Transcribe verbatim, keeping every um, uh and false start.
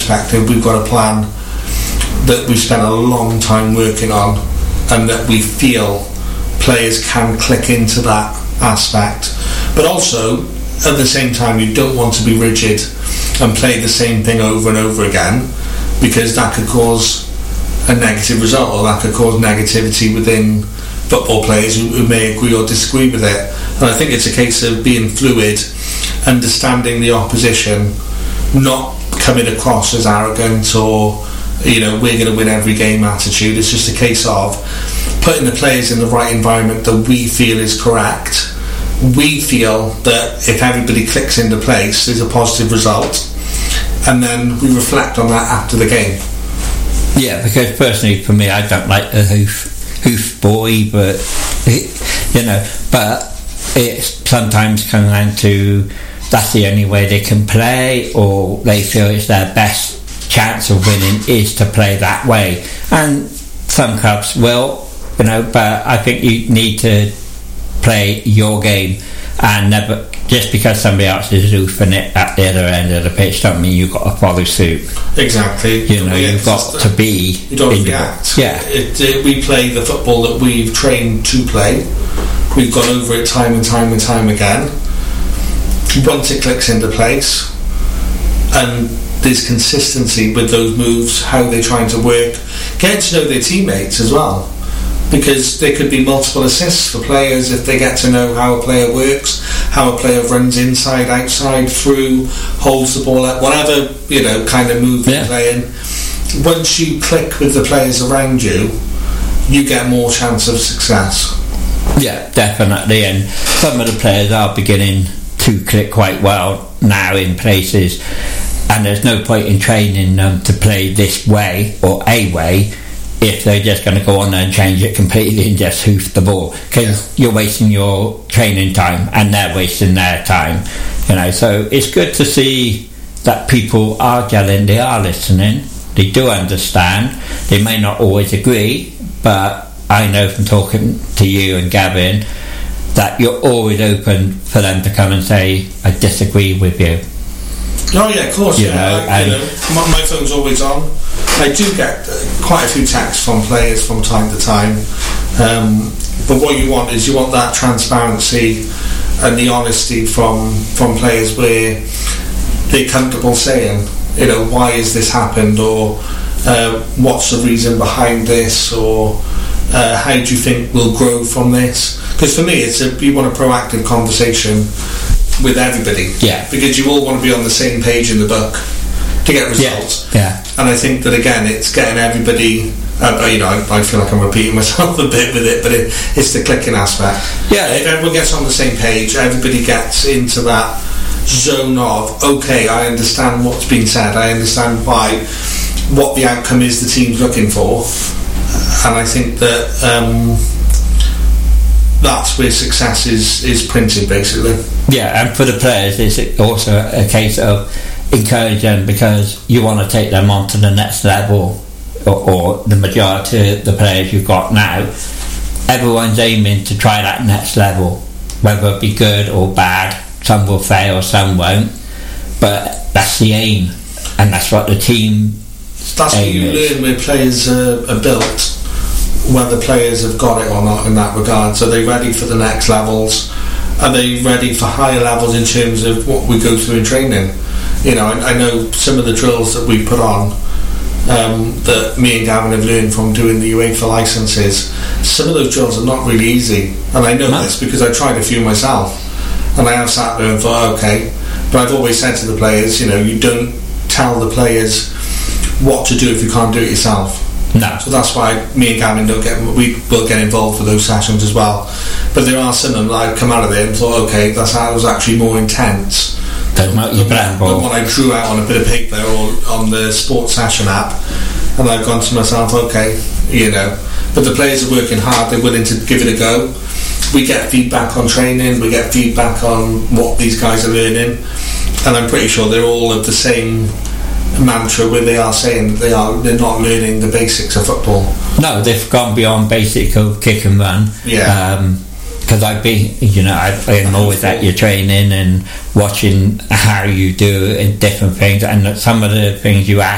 perspective, we've got a plan that we spent a long time working on, and that we feel players can click into that aspect. But also, at the same time, you don't want to be rigid and play the same thing over and over again, because that could cause a negative result, or that could cause negativity within football players who, who may agree or disagree with it. And I think it's a case of being fluid, understanding the opposition, not coming across as arrogant or, you know, we're going to win every game attitude. It's just a case of putting the players in the right environment that we feel is correct. We feel that if everybody clicks into place, there's a positive result, and then we reflect on that after the game. Yeah, because personally for me, I don't like the hoof hoof boy, but you know, but it sometimes comes down to that's the only way they can play, or they feel it's their best chance of winning is to play that way. And some clubs will, you know, but I think you need to play your game, and never just because somebody else is hoofing it at the other end of the pitch don't mean you've got to follow suit. Exactly. You know, you've got to be. You don't react. Yeah. It, it, we play the football that we've trained to play. We've gone over it time and time and time again. Once it clicks into place, and there's consistency with those moves, how they're trying to work, getting to know their teammates as well. Because there could be multiple assists for players if they get to know how a player works, how a player runs inside, outside, through, holds the ball up, whatever, you know, kind of move yeah. you're playing. Once you click with the players around you, you get more chance of success. Yeah, definitely. And some of the players are beginning to click quite well now in places, and there's no point in training them to play this way or a way if they're just going to go on there and change it completely and just hoof the ball, because you're wasting your training time and they're wasting their time, you know. So it's good to see that people are gelling, they are listening, they do understand. They may not always agree, but I know from talking to you and Gavin that you're always open for them to come and say, I disagree with you. Oh yeah, of course. You yeah. know, I, you know my, my phone's always on. I do get uh, quite a few texts from players from time to time, um, but what you want is you want that transparency and the honesty from from players where they're comfortable saying, you know, why has this happened, or uh, what's the reason behind this, or uh, how do you think we'll grow from this? Because for me, it's a, you want a proactive conversation with everybody, yeah, because you all want to be on the same page in the book to get results. Yeah, yeah. And I think that again, it's getting everybody. Uh, you know, I, I feel like I'm repeating myself a bit with it, but it, it's the clicking aspect. Yeah, if everyone gets on the same page, everybody gets into that zone of okay, I understand what's been said. I understand why, what the outcome is the team's looking for, and I think that. Um, That's where success is, is printed, basically. Yeah, and for the players, it's also a case of encouraging them, because you want to take them on to the next level, or, or the majority of the players you've got now. Everyone's aiming to try that next level, whether it be good or bad. Some will fail, some won't, but that's the aim, and that's what the team. That's what you is. learn where players uh, are built. Whether players have got it or not in that regard. So they're ready for the next levels. Are they ready for higher levels in terms of what we go through in training? You know, I, I know some of the drills that we put on um, that me and Gavin have learned from doing the UEFA licenses. Some of those drills are not really easy, and I know no. this because I tried a few myself, and I have sat there and thought, okay, but I've always said to the players, you know, you don't tell the players what to do if you can't do it yourself. No. So that's why me and Gavin don't get we will get involved with those sessions as well. But there are some of them that I've come out of there and thought, okay, that's that was actually more intense than, than, than what I drew out on a bit of paper or on the sports session app. And I've gone to myself, okay, you know. But the players are working hard, they're willing to give it a go. We get feedback on training, we get feedback on what these guys are learning, and I'm pretty sure they're all of the same mantra where they are saying they are they're not learning the basics of football. No, they've gone beyond basic of kick and run. Yeah. Because um, I've been, you know, I've been always at your training and watching how you do it and different things, and some of the things you ask